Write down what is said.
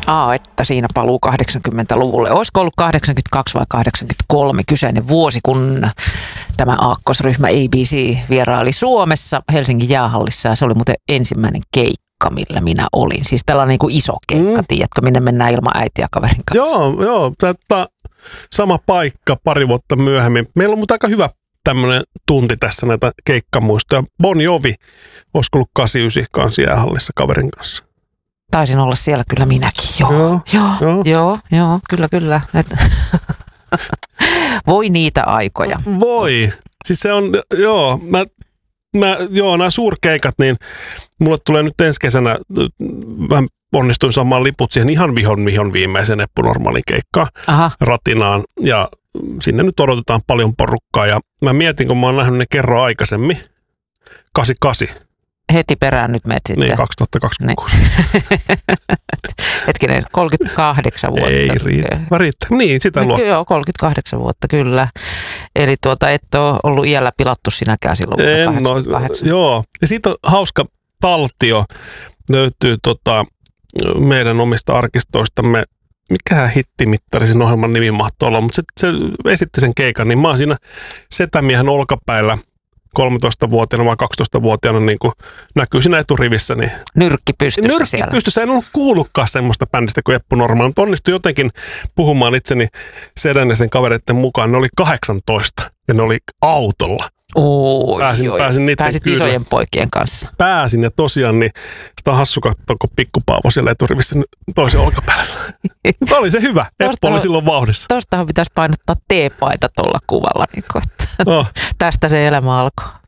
Että siinä paluu 80-luvulle. Olisiko ollut 82 vai 83 kyseinen vuosi, kun tämä aakkosryhmä ABC vieraili Suomessa Helsingin jäähallissa. Ja se oli muuten ensimmäinen keikka, millä minä olin. Siis tällainen niin kuin iso keikka, tiedätkö, minne mennään ilman äitiä kaverin kanssa. Joo, sama paikka pari vuotta myöhemmin. Meillä on aika hyvä tämmöinen tunti tässä näitä keikkamuistoja. Bon Jovi, olisiko ollut 89 kanssa jäähallissa kaverin kanssa. Taisin olla siellä kyllä minäkin, joo, kyllä. Voi niitä aikoja. Voi. Siis se on, nämä suurkeikat, niin mulle tulee nyt ensi kesänä, mä onnistuin saamaan liput siihen ihan vihon viimeiseen Eppu Normaalin keikkaan Ratinaan, ja sinne nyt odotetaan paljon porukkaa, ja mä mietin, kun mä oon nähnyt ne kerran aikaisemmin, 88. Heti perään nyt menet sitten. Niin, 2026. Hetkinen, 38 vuotta. Ei riittää. Niin, sitä luo. Joo, 38 vuotta, kyllä. Eli et ole ollut iällä pilattu sinäkään silloin vuonna 88. Joo, ja siitä on hauska taltio. Löytyy meidän omista arkistoistamme. Mikähän hittimittari sen ohjelman nimi mahtoi olla, mutta se esitti sen keikan, niin mä oon siinä setämiehen olkapäillä 13-vuotiaana vai 12-vuotiaana niin kuin näkyy siinä eturivissä. Niin nyrkki pystyssä siellä. Nyrkki pystyssä. En ollut kuullutkaan semmoista bändistä kuin Eppu Normaali, mutta onnistui jotenkin puhumaan itseni sedän ja sen kavereiden mukaan. Ne oli 18 ja ne oli autolla. Pääsit isojen poikien kanssa. Pääsin ja tosiaan, niin sitä on hassu katsoa, kun pikkupaavo siellä eturivissä toisen olkapäällä. Mutta oli se hyvä. Eppu oli silloin vauhdissa. Tostahan pitäisi painottaa T-paita tuolla kuvalla. Niin tästä se elämä alkoi.